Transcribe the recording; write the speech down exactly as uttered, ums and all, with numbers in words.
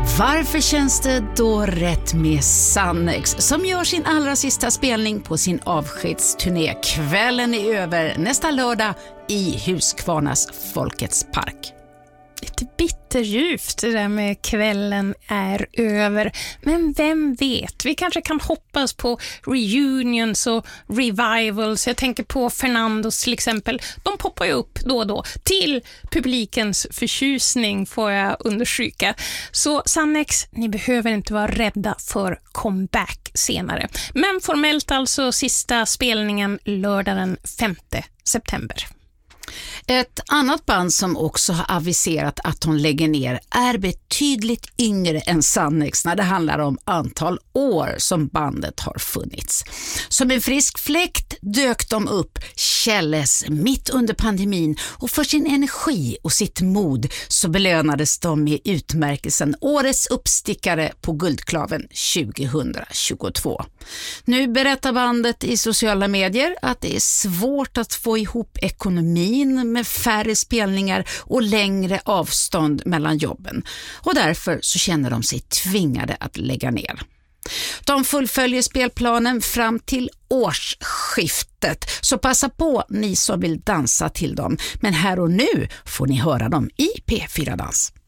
Varför känns det då rätt med Sannex som gör sin allra sista spelning på sin avskedsturné? Kvällen är över nästa lördag i Huskvarnas Folkets park. Lite bitterljuvt det där med kvällen är över. Men vem vet, vi kanske kan hoppas på reunions och revivals. Jag tänker på Fernandos till exempel. De poppar ju upp då och då till publikens förtjusning, får jag understryka. Så Sannex, ni behöver inte vara rädda för comeback senare. Men formellt alltså sista spelningen lördag den femte september. Ett annat band som också har aviserat att hon lägger ner är betydligt yngre än Sannex när det handlar om antal år som bandet har funnits. Som en frisk fläkt dök de upp Källes mitt under pandemin, och för sin energi och sitt mod så belönades de med utmärkelsen Årets uppstickare på Guldklaven tjugohundratjugotvå. Nu berättar bandet i sociala medier att det är svårt att få ihop ekonomin med färre spelningar och längre avstånd mellan jobben, och därför så känner de sig tvingade att lägga ner. De fullföljer spelplanen fram till årsskiftet, så passa på ni som vill dansa till dem, men här och nu får ni höra dem i P fyra Dans.